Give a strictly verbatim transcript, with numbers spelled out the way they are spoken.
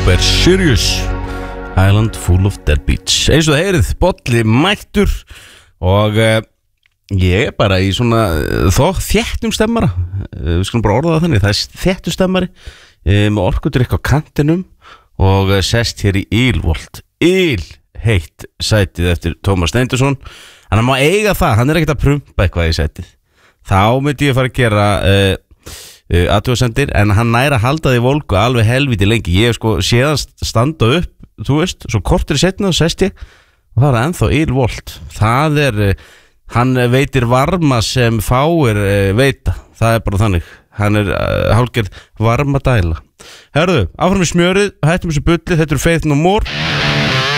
Super Serious Island full of deadbeats. Eins og það heyrið, bolli mættur. Og uh, ég er bara í svona uh, þó þéttum stemmara uh, Við skulum bara orða það þannig. Það er þéttum stemmari uh, með orkudrykk á kantinum. Og uh, sest hér í Ylvolt Yl heitt sætið eftir Tómas Steindursson. Hann má eiga það, hann er ekkert að prumpa eitthvað í sætið. Þá myndi ég fara að gera uh, uh, athugasemdir. En hann næra að halda því volgu alveg helviti lengi. Ég hef sko séðan standa upp, þú veist, svo kortur í setna og sest ég og það er ennþá Ylvolt. Það er, uh, hann veitir varma sem fáir uh, veita. Það er bara þannig. Hann er uh, hálfgerð varma dæla. Herðu, áfram með smjörið, hættum þessu bulli. Þetta eru Faith No More.